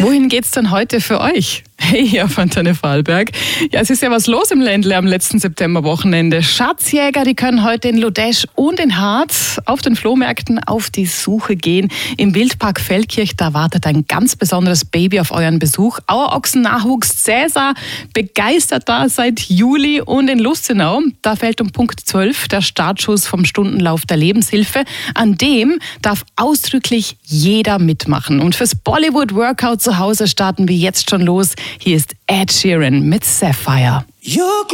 Wohin geht's denn heute für euch? Hey, hier von Antenne Vorarlberg. Ja, es ist ja was los im Ländle am letzten Septemberwochenende. Schatzjäger, die können heute in Lodesch und in Harz auf den Flohmärkten auf die Suche gehen. Im Wildpark Feldkirch, da wartet ein ganz besonderes Baby auf euren Besuch. Auerochsen-Nachwuchs Cäsar, begeistert da seit Juli. Und in Lustenau, da fällt um Punkt 12 der Startschuss vom Stundenlauf der Lebenshilfe. An dem darf ausdrücklich jeder mitmachen. Und fürs Bollywood-Workout zu Hause starten wir jetzt schon los. Hier ist Ed Sheeran mit Sapphire.